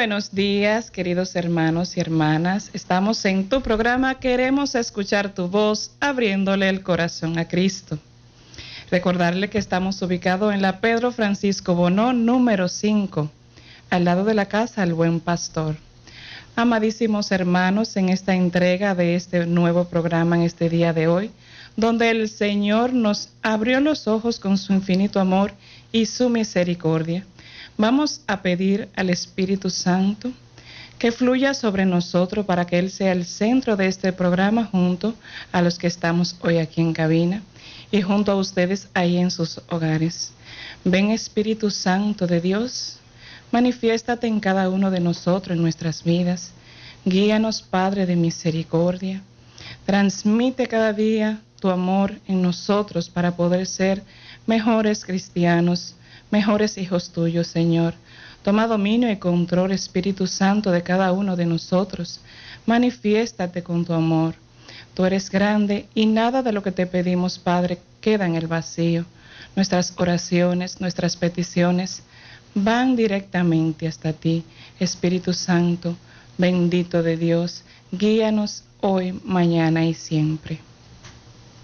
buenos días, queridos hermanos y hermanas. Estamos en tu programa Queremos escuchar tu voz, abriéndole el corazón a Cristo. Recordarle que estamos ubicados en la Pedro Francisco Bonó, número 5, al lado de la casa El Buen Pastor. Amadísimos hermanos, en esta entrega de este nuevo programa en este día de hoy, donde el Señor nos abrió los ojos con su infinito amor y su misericordia, vamos a pedir al Espíritu Santo que fluya sobre nosotros para que Él sea el centro de este programa junto a los que estamos hoy aquí en cabina y junto a ustedes ahí en sus hogares. Ven, Espíritu Santo de Dios, manifiéstate en cada uno de nosotros, en nuestras vidas. Guíanos, Padre de misericordia. Transmite cada día tu amor en nosotros para poder ser mejores cristianos, mejores hijos tuyos, Señor. Toma dominio y control, Espíritu Santo, de cada uno de nosotros. Manifiéstate con tu amor. Tú eres grande y nada de lo que te pedimos, Padre, queda en el vacío. Nuestras oraciones, nuestras peticiones van directamente hasta ti, Espíritu Santo, bendito de Dios. Guíanos hoy, mañana y siempre.